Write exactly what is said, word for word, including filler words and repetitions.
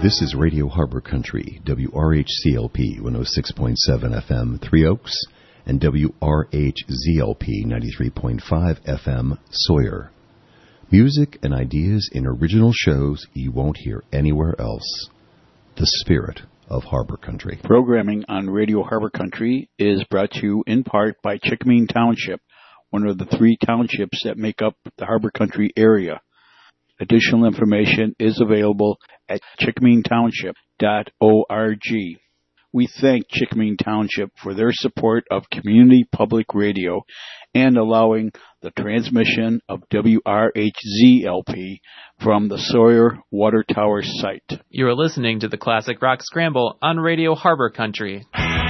This is Radio Harbor Country, W R H C L P one oh six point seven F M, Three Oaks, and W R H Z L P ninety-three point five F M, Sawyer. Music and ideas in original shows you won't hear anywhere else. The spirit of Harbor Country. Programming on Radio Harbor Country is brought to you in part by Chickmeen Township, one of the three townships that make up the Harbor Country area. Additional information is available at chickmeen township dot org. We thank Chickmeen Township for their support of community public radio and allowing the transmission of W R H Z L P from the Sawyer Water Tower site. You are listening to the Classic Rock Scramble on Radio Harbor Country.